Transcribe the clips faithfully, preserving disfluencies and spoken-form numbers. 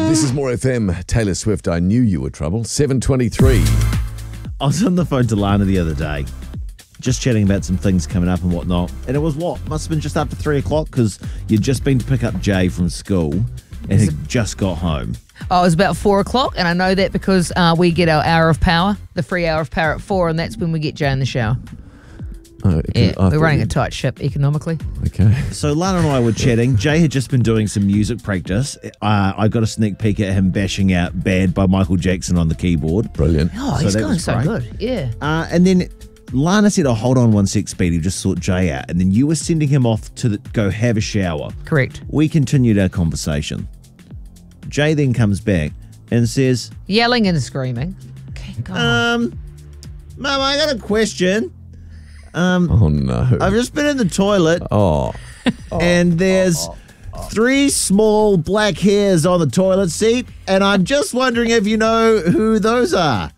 This is More F M. Taylor Swift, I Knew You Were Trouble. seven twenty-three. I was on the phone to Lana the other day, just chatting about some things coming up and whatnot. And it was what? Must have been just after three o'clock because you'd just been to pick up Jay from school and had just got home. Oh, it was about four o'clock, and I know that because uh, we get our hour of power, the free hour of power at four, and that's when we get Jay in the shower. Oh, Yeah, I we're thought running you- a tight ship economically. Okay. So Lana and I were chatting. Jay had just been doing some music practice. Uh, I got a sneak peek at him bashing out Bad by Michael Jackson on the keyboard. Brilliant. Oh, So he's that going was so great. good. Yeah. Uh, and then Lana said, oh, hold on one sec, Speedy, just sort Jay out. And then you were sending him off to the, go have a shower. Correct. We continued our conversation. Jay then comes back and says, Yelling and screaming. Okay, go on. um, Mum, I got a question. Um, Oh, no. I've just been in the toilet Oh. and there's three small black hairs on the toilet seat, and I'm just wondering if you know who those are.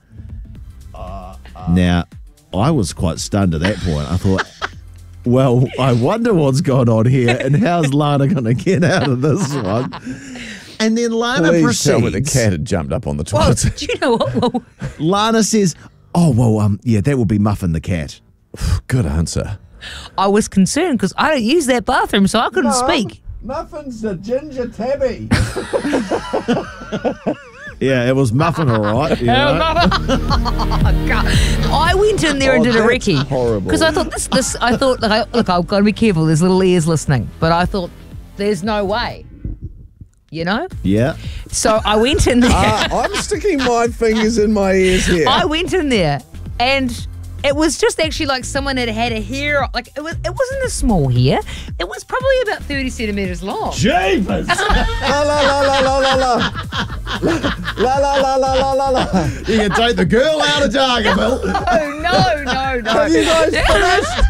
Now, I was quite stunned at that point. I thought, well, I wonder what's going on here and how's Lana going to get out of this one? And then Lana Please proceeds. tell me the cat had jumped up on the Well, toilet. do you know what? Well, Lana says, oh, well, um, yeah, that would be Muffin the cat. Good answer. I was concerned because I don't use that bathroom, so I couldn't speak. Muffin's the ginger tabby. Yeah, it was Muffin, all right. You know? God. I went in there and Oh, did a that's recce horrible. because I thought this. This I thought like, I, look, I've got to be careful. There's little ears listening, but I thought there's no way. You know. Yeah. So I went in there. Ah, I'm sticking my fingers in my ears here. I went in there, and it was just actually like someone had had a hair. Like it was. It wasn't a small hair. It was probably about thirty centimeters long. Jeepers! La la la la la la la. La la la la la la la. You can take the girl out of Dargaville. Oh no, no, no! Have you guys finished?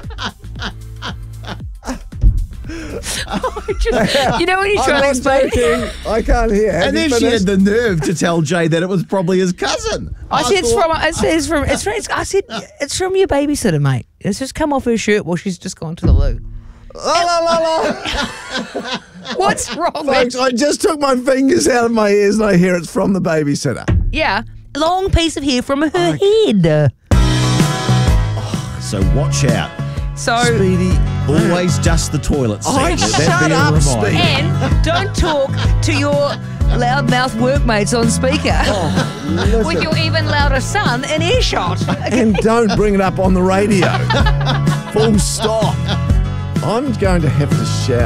Just- you know when you try I'm to not explain. joking. I can't hear. Have And you then she finished? had the nerve to tell Jay that it was probably his cousin. I said it's thought- from. I said it's from. It's from. It's, I said it's from your babysitter, mate. It's just come off her shirt while she's just gone to the loo. La la la la. What's wrong Folks, with? I just took my fingers out of my ears and I hear it's from the babysitter. Yeah, long piece of hair from her head. So watch out. So Speedy, always dust the toilet seat. I Let shut that be a up, reminder. Speedy. and don't talk to your loudmouth workmates on speaker with your even louder son in earshot. And don't bring it up on the radio. Full stop. I'm going to have to shout.